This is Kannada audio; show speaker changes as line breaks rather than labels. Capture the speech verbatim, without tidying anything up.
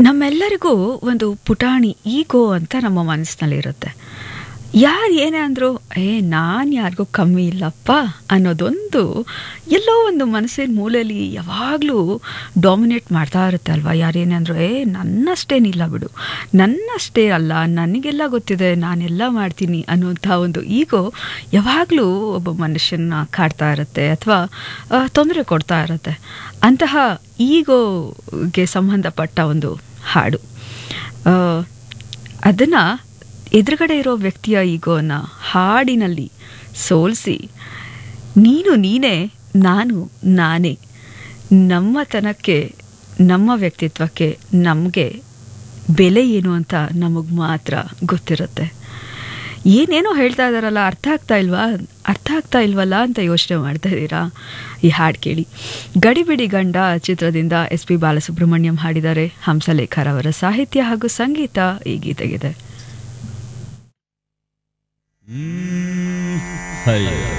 ನಮ್ಮೆಲ್ಲರಿಗೂ ಒಂದು ಪುಟಾಣಿ ಈಗೋ ಅಂತ ನಮ್ಮ ಮನಸ್ಸಿನಲ್ಲಿರುತ್ತೆ. ಯಾರು ಏನೇ ಅಂದರೂ ಏ ನಾನು ಯಾರಿಗೂ ಕಮ್ಮಿ ಇಲ್ಲಪ್ಪ ಅನ್ನೋದೊಂದು ಎಲ್ಲೋ ಒಂದು ಮನಸ್ಸಿನ ಮೂಲೆಯಲ್ಲಿ ಯಾವಾಗಲೂ ಡಾಮಿನೇಟ್ ಮಾಡ್ತಾ ಇರುತ್ತೆ ಅಲ್ವಾ. ಯಾರೇನೇ ಅಂದರೂ ಏ ನನ್ನಷ್ಟೇನಿಲ್ಲ ಬಿಡು, ನನ್ನಷ್ಟೇ ಅಲ್ಲ, ನನಗೆಲ್ಲ ಗೊತ್ತಿದೆ, ನಾನೆಲ್ಲ ಮಾಡ್ತೀನಿ ಅನ್ನೋಂಥ ಒಂದು ಈಗೋ ಯಾವಾಗಲೂ ಒಬ್ಬ ಮನುಷ್ಯನ ಕಾಡ್ತಾ ಇರುತ್ತೆ ಅಥವಾ ತೊಂದರೆ ಕೊಡ್ತಾ ಇರುತ್ತೆ. ಅಂತಹ ಈಗೋಗೆ ಸಂಬಂಧಪಟ್ಟ ಒಂದು ಹಾಡು, ಅದನ್ನು ಎದುರುಗಡೆ ಇರೋ ವ್ಯಕ್ತಿಯ ಈಗೋನ ಹಾಡಿನಲ್ಲಿ ಸೋಲಿಸಿ ನೀನು ನೀನೇ ನಾನು ನಾನೇ, ನಮ್ಮತನಕ್ಕೆ ನಮ್ಮ ವ್ಯಕ್ತಿತ್ವಕ್ಕೆ ನಮಗೆ ಬೆಲೆ ಏನು ಅಂತ ನಮಗೆ ಮಾತ್ರ ಗೊತ್ತಿರುತ್ತೆ. ಏನೇನೋ ಹೇಳ್ತಾ ಇದ್ದಾರಲ್ಲ, ಅರ್ಥ ಆಗ್ತಾ ಇಲ್ವಾ ಅರ್ಥ ಆಗ್ತಾ ಇಲ್ವಲ್ಲ ಅಂತ ಯೋಚನೆ ಮಾಡ್ತಾ ಇದ್ದೀರಾ? ಈ ಹಾಡು ಕೇಳಿ. ಗಡಿಬಿಡಿ ಗಂಡ ಚಿತ್ರದಿಂದ ಎಸ್ ಪಿ ಬಾಲಸುಬ್ರಹ್ಮಣ್ಯಂ ಹಾಡಿದ್ದಾರೆ. ಹಂಸಲೇಖರವರ ಸಾಹಿತ್ಯ ಹಾಗೂ ಸಂಗೀತ ಈ ಗೀತೆಗಿದೆ.